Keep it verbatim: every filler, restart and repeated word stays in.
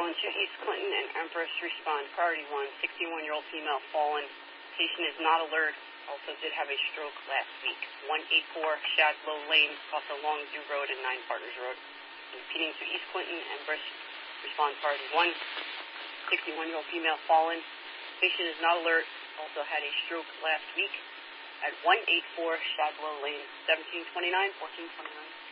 going to East Clinton and Empress. Respond. Priority one, sixty-one-year-old female fallen. Patient is not alert. Also did have a stroke last week. one eighty-four Shadlow Lane, off the Longview Road and Nine Partners Road. Repeating to East Clinton, Empress. Respond. Priority one, sixty-one-year-old female fallen. Patient is not alert. Also had a stroke last week at one eighty-four Shadlow Lane, seventeen twenty-nine, fourteen twenty-nine.